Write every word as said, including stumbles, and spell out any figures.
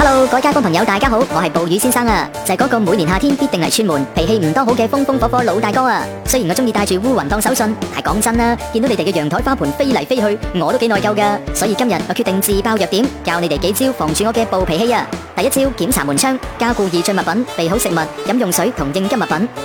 Hello，各位街坊朋友，大家好，我係暴雨先生啊，就係嗰個每年夏天必定嚟串門、脾氣唔多好嘅風風火火老大哥啊。雖然我中意帶住烏雲當手信，但係講真啦，見到你哋嘅陽台花盆飛嚟飛去，我都幾內疚噶。所以今日我決定自爆弱點，教你哋幾招防住我嘅暴脾氣啊。第一招，檢查門窗，加固易碎物品，備好食物、飲用水同應急物品。